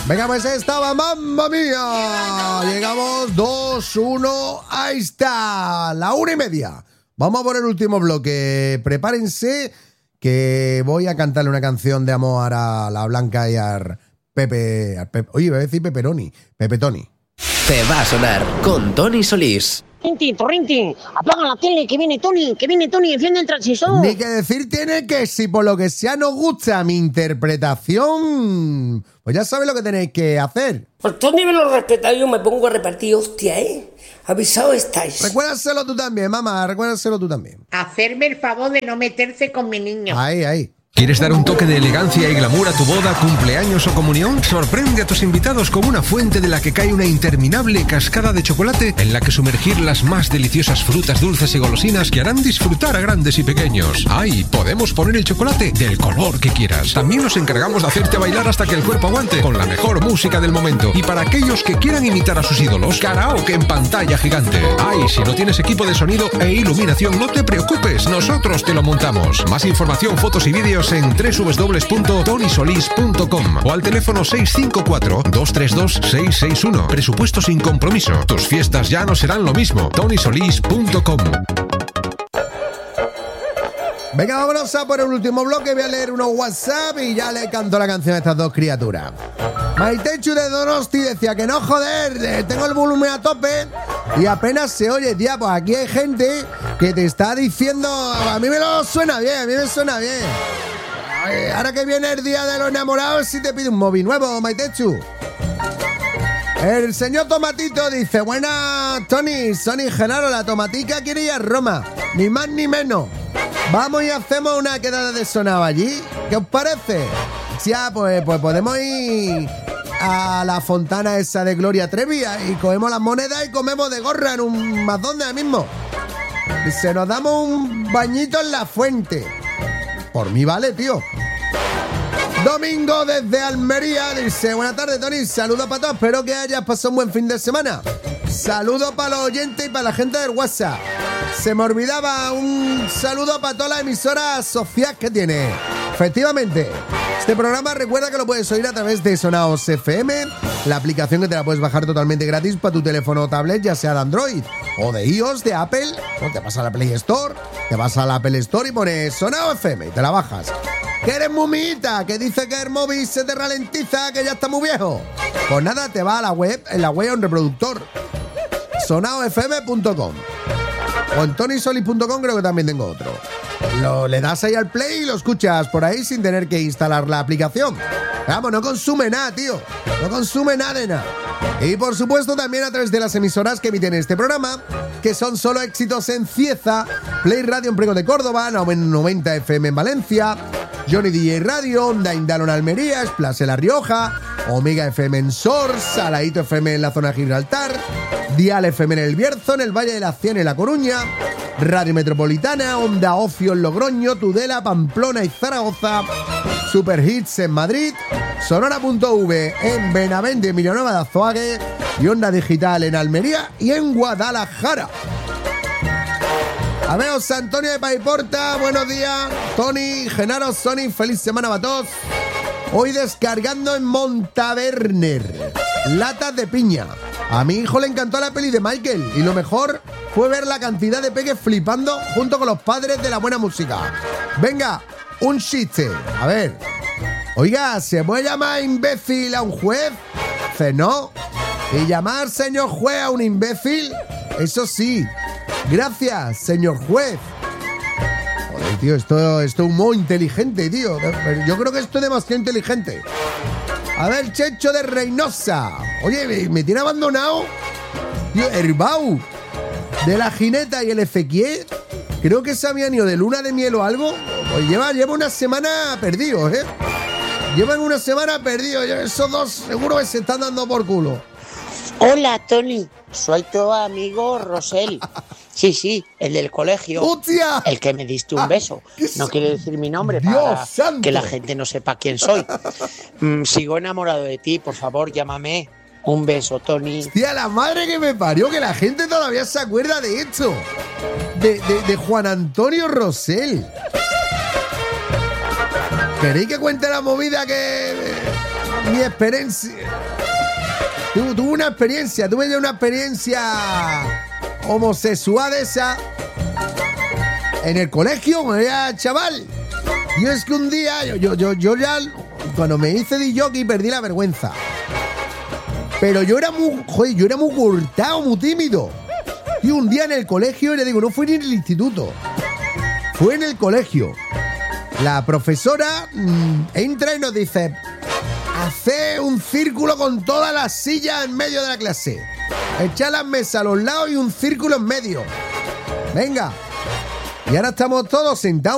Venga, pues estaba, mamma mía. Llegamos 2-1. Ahí está, la 1:30. Vamos a por el último bloque. Prepárense que voy a cantarle una canción de amor a la Blanca y a Pepe. Oye, voy a decir Pepperoni. Pepe Tony. Te va a sonar con Tony Solís. Torrenti, apaga la tele, que viene Tony, enciende el transistor. Ni que decir tiene que si por lo que sea nos gusta mi interpretación, pues ya sabéis lo que tenéis que hacer. Por todo nivel lo respetáis, yo me pongo a repartir hostia, Avisado estáis. Recuérdaselo tú también, mamá, recuérdaselo tú también. Hacerme el favor de no meterse con mi niño. Ahí. ¿Quieres dar un toque de elegancia y glamour a tu boda, cumpleaños o comunión? Sorprende a tus invitados con una fuente de la que cae una interminable cascada de chocolate en la que sumergir las más deliciosas frutas dulces y golosinas que harán disfrutar a grandes y pequeños. ¡Ay! Podemos poner el chocolate del color que quieras. También nos encargamos de hacerte bailar hasta que el cuerpo aguante con la mejor música del momento. Y para aquellos que quieran imitar a sus ídolos, karaoke en pantalla gigante. ¡Ay! Si no tienes equipo de sonido e iluminación, no te preocupes, nosotros te lo montamos. Más información, fotos y vídeos en www.tonysolis.com o al teléfono 654-232-661. Presupuesto sin compromiso. Tus fiestas ya no serán lo mismo. tonysolis.com. Venga, vámonos a por el último bloque. Voy a leer unos WhatsApp y ya le canto la canción a estas dos criaturas. Maitechu de Donosti decía que no, joder, tengo el volumen a tope y apenas se oye, tía. Pues aquí hay gente que te está diciendo, a mí me suena bien. Ahora que viene el día de los enamorados, si te pide un móvil nuevo, Maitechu. El señor Tomatito dice, buenas, Tony, Sony Genaro, la tomatica quiere ir a Roma, ni más ni menos. Vamos y hacemos una quedada de sonado allí. ¿Qué os parece? Ya, pues podemos ir a la fontana esa de Gloria Trevi y cogemos las monedas y comemos de gorra en un McDonald's mismo. Y se nos damos un bañito en la fuente. Por mí vale, tío. Domingo desde Almería dice, buenas tardes, Tony, saludos para todos, espero que hayas pasado un buen fin de semana. Saludos para los oyentes y para la gente del WhatsApp. Se me olvidaba un saludo para todas las emisoras sociales que tiene. Efectivamente, este programa recuerda que lo puedes oír a través de Sonaos FM, la aplicación que te la puedes bajar totalmente gratis para tu teléfono o tablet, ya sea de Android o de iOS, de Apple, o te vas a la Play Store, te vas a la Apple Store y pones Sonaos FM y te la bajas. Que eres mumita, que dice que el móvil se te ralentiza, que ya está muy viejo. Pues nada, te va a la web, en la web a un reproductor, sonaofm.com. O en tonysolis.com creo que también tengo otro. Le das ahí al play y lo escuchas por ahí sin tener que instalar la aplicación. Vamos, no consume nada, tío. No consume nada de nada. Y por supuesto también a través de las emisoras que emiten este programa, que son Solo Éxitos en Cieza, Play Radio en Priego de Córdoba, 90 FM en Valencia, Johnny DJ Radio, Onda Indalo en Almería, Splash en La Rioja, Omega FM en Sors, Saladito FM en la zona de Gibraltar, Dial FM en El Bierzo, en el Valle de la Cien en La Coruña, Radio Metropolitana, Onda Ocio en Logroño, Tudela, Pamplona y Zaragoza, Super Hits en Madrid, Sonora.v en Benavente, Villanueva de Azuague y Onda Digital en Almería y en Guadalajara. A ver, Antonio de Paiporta, buenos días. Tony, Genaro, Sony, feliz semana para todos. Hoy descargando en Montaverner latas de piña. A mi hijo le encantó la peli de Michael y lo mejor fue ver la cantidad de peques flipando junto con los padres de la buena música. Venga, un chiste. A ver. Oiga, ¿se puede llamar imbécil a un juez? Dice, no. ¿Y llamar señor juez a un imbécil? Eso sí. Gracias, señor juez. Joder, tío, esto es muy inteligente, tío. Yo creo que esto es demasiado inteligente. A ver, Checho de Reynosa. Oye, me tiene abandonado. Tío, Herbau de la Jineta y el Ezequiel. Creo que se habían ido de luna de miel o algo. Pues lleva una semana perdidos, ¿eh? Llevan una semana perdidos. Esos dos seguro que se están dando por culo. Hola, Tony. Soy tu amigo Rosel. Sí, el del colegio. ¡Hostia! El que me diste un beso. No quiere decir mi nombre para que la gente no sepa quién soy. Sigo enamorado de ti, por favor, llámame. Un beso, Tony. Hostia, la madre que me parió, que la gente todavía se acuerda de esto. De Juan Antonio Rosell. ¿Queréis que cuente la movida que mi experiencia. Tuve una experiencia homosexual de esa en el colegio, cuando era chaval. Yo es que un día, yo ya, cuando me hice de jockey perdí la vergüenza. Pero yo era muy cortado, muy tímido. Y un día en el colegio, le digo, no fue ni en el instituto, fue en el colegio. La profesora entra y nos dice: haced un círculo con todas las sillas en medio de la clase. Echad las mesas a los lados y un círculo en medio. Venga. Y ahora estamos todos sentados